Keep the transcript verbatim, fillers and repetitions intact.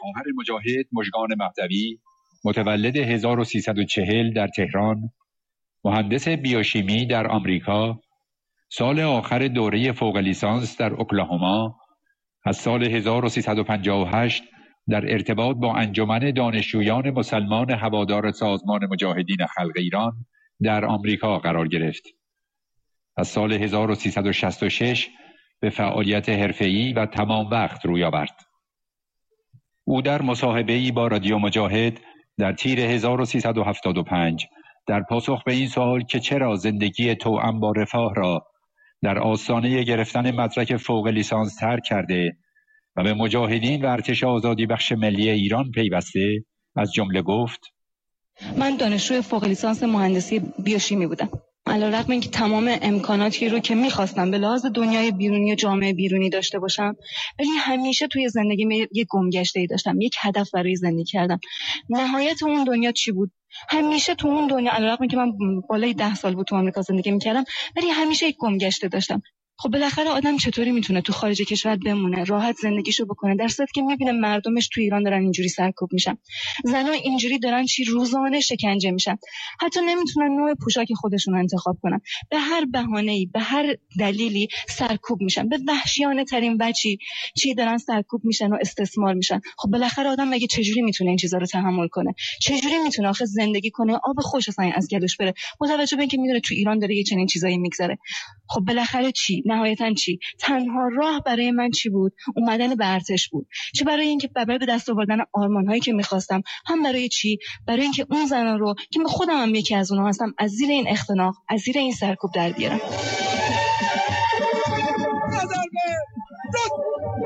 خواهر مجاهد مژگان مهدوی متولد هزار و سیصد و چهل در تهران، مهندس بیوشیمی در آمریکا، سال آخر دوره فوق لیسانس در اوکلاهوما، از سال هزار و سیصد و پنجاه و هشت در ارتباط با انجمن دانشجویان مسلمان هوادار سازمان مجاهدین خلق ایران در آمریکا قرار گرفت. از سال هزار و سیصد و شصت و شش به فعالیت حرفه‌ای و تمام وقت روی آورد. او در مصاحبه‌ای با رادیو مجاهد در تیر هزار و سیصد و هفتاد و پنج در پاسخ به این سوال که چرا زندگی توأم با رفاه را در آستانه گرفتن مدرک فوق لیسانس ترک کرده و به مجاهدین و ارتش آزادی بخش ملی ایران پیوسته، از جمله گفت: من دانشجوی فوق لیسانس مهندسی بیوشیمی بودم. علیرغم اینکه تمام امکاناتی رو که می‌خواستم به لحاظ دنیای بیرونی و جامعه بیرونی داشته باشم، ولی همیشه توی زندگی یک گمگشته‌ای داشتم، یک هدف برای زندگی کردم. نهایت اون دنیا چی بود؟ همیشه تو اون دنیا، علیرغم اینکه من بالای ده سال بود تو آمریکا زندگی می‌کردم، ولی همیشه یک گمگشته داشتم. خب بالاخره آدم چطوری میتونه تو خارج کشور بمونه، راحت زندگیشو بکنه، در صورتی که میبینه مردمش تو ایران دارن اینجوری سرکوب میشن، زنا اینجوری دارن چی روزانه شکنجه میشن، حتی نمیتونن نوع پوشاک خودشون رو انتخاب کنن، به هر بهانه‌ای، به هر دلیلی سرکوب میشن، به وحشیانه ترین وجهی چی دارن سرکوب میشن و استثمار میشن. خب بالاخره آدم مگه چجوری میتونه این چیزا رو تحمل کنه؟ چجوری میتونه آخه زندگی کنه، آب خوش اصلا از گلوش بره، با توجه به اینکه میدونه تو ایران داره یه چنین چیزایی میگذره؟ خب بالاخره چی؟ نهایتاً چی؟ تنها راه برای من چی بود؟ اومدن به ارتش بود. چه برای اینکه برای به دست آوردن آرمان‌هایی که می‌خواستم، هم برای چی؟ برای اینکه اون زنا رو که خودم هم یکی از اونها هستم، از زیر این اختناق، از زیر این سرکوب در بیارم.